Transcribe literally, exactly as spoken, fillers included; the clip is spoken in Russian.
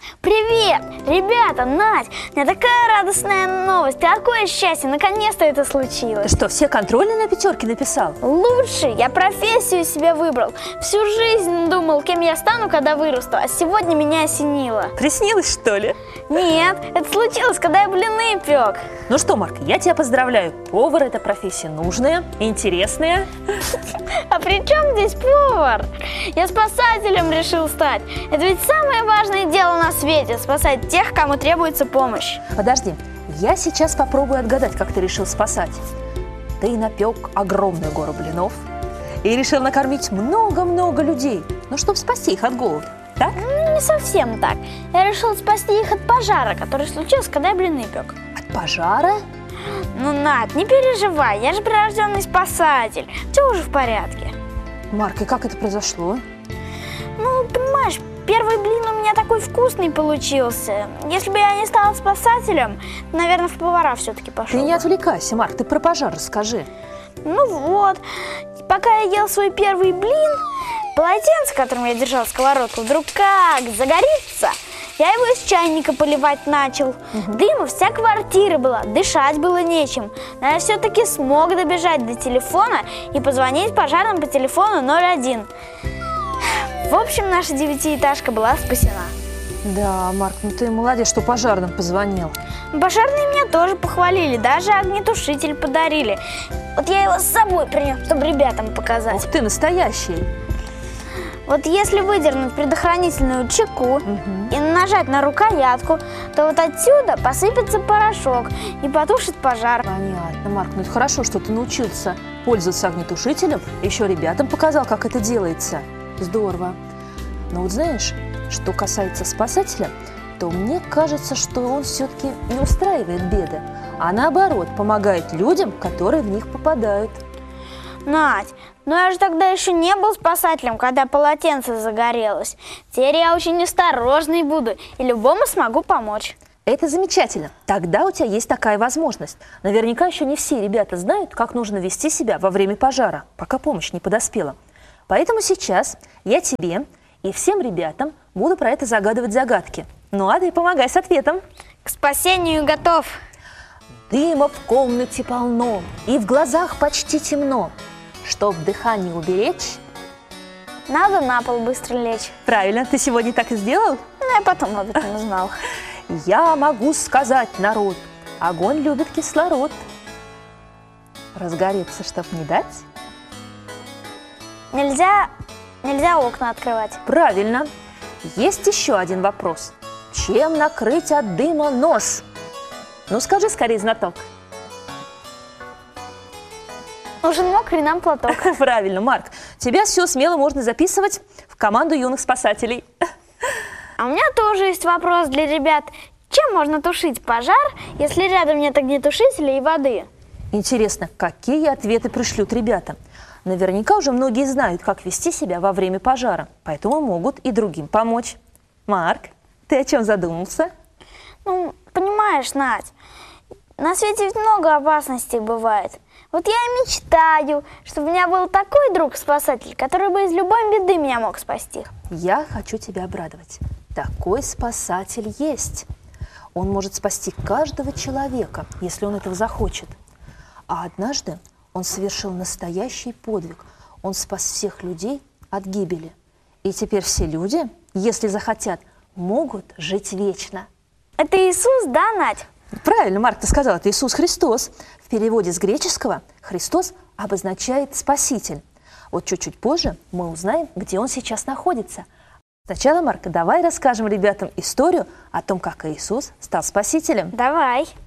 Привет! Ребята, Надь, у меня такая радостная новость, такое счастье, наконец-то это случилось. Ты что, все контрольные на пятерке написал? Лучше, я профессию себе выбрал. Всю жизнь думал, кем я стану, когда вырасту, а сегодня меня осенило. Приснилось, что ли? Нет, это случилось, когда я блины пек. Ну что, Марк, я тебя поздравляю. Повар – это профессия нужная, интересная. А при чем здесь повар? Я спасателем решил стать. Это ведь самое важное дело на свете – спасать тех, кому требуется помощь. Подожди, я сейчас попробую отгадать, как ты решил спасать. Ты напек огромную гору блинов и решил накормить много-много людей, ну, чтобы спасти их от голода, так? Ну, не совсем так. Я решил спасти их от пожара, который случился, когда я блины пек. От пожара? Ну, Над, не переживай, я же прирожденный спасатель. Все уже в порядке. Марк, и как это произошло? Ну, понимаешь, первый блин у меня такой вкусный получился. Если бы я не стала спасателем, наверное, в повара все-таки пошел. Ты не отвлекайся, Марк, ты про пожар расскажи. Ну вот, пока я ел свой первый блин, полотенце, которым я держал сковородку, вдруг как загорится. Я его из чайника поливать начал. Угу. Дыма вся квартира была, дышать было нечем. Но я все-таки смог добежать до телефона и позвонить пожарным по телефону ноль один. В общем, наша девятиэтажка была спасена. Да, Марк, ну ты молодец, что пожарным позвонил. Пожарные меня тоже похвалили, даже огнетушитель подарили. Вот я его с собой принес, чтобы ребятам показать. Ух ты, настоящий. Вот если выдернуть предохранительную чеку угу. и нажать на рукоятку, то вот отсюда посыпется порошок и потушит пожар. Понятно, Марк, ну это хорошо, что ты научился пользоваться огнетушителем, еще ребятам показал, как это делается. Здорово. Но вот знаешь, что касается спасателя, то мне кажется, что он все-таки не устраивает беды, а наоборот помогает людям, которые в них попадают. Надь, ну я же тогда еще не был спасателем, когда полотенце загорелось. Теперь я очень осторожный буду и любому смогу помочь. Это замечательно. Тогда у тебя есть такая возможность. Наверняка еще не все ребята знают, как нужно вести себя во время пожара, пока помощь не подоспела. Поэтому сейчас я тебе и всем ребятам буду про это загадывать загадки. Ну а ты помогай с ответом. К спасению готов. Дыма в комнате полно, и в глазах почти темно. Чтоб дыхание уберечь, надо на пол быстро лечь. Правильно, ты сегодня так и сделал? Ну, я потом об этом узнал. Я могу сказать, народ, огонь любит кислород. Разгореться, чтоб не дать? Нельзя, нельзя окна открывать. Правильно. Есть еще один вопрос. Чем накрыть от дыма нос? Ну, скажи скорее, знаток. Нужен мокрый нам платок. Правильно, Марк. Тебя все смело можно записывать в команду юных спасателей. А у меня тоже есть вопрос для ребят. Чем можно тушить пожар, если рядом нет огнетушителя и воды? Интересно, какие ответы пришлют ребята? Наверняка уже многие знают, как вести себя во время пожара, поэтому могут и другим помочь. Марк, ты о чем задумался? Ну, понимаешь, Надь, на свете ведь много опасностей бывает. Вот я и мечтаю, чтобы у меня был такой друг-спасатель, который бы из любой беды меня мог спасти. Я хочу тебя обрадовать. Такой спасатель есть. Он может спасти каждого человека, если он этого захочет. А однажды он совершил настоящий подвиг. Он спас всех людей от гибели. И теперь все люди, если захотят, могут жить вечно. Это Иисус, да, Надь? Правильно, Марк, ты сказал, это Иисус Христос. В переводе с греческого Христос обозначает Спаситель. Вот чуть-чуть позже мы узнаем, где Он сейчас находится. Сначала, Марк, давай расскажем ребятам историю о том, как Иисус стал Спасителем. Давай.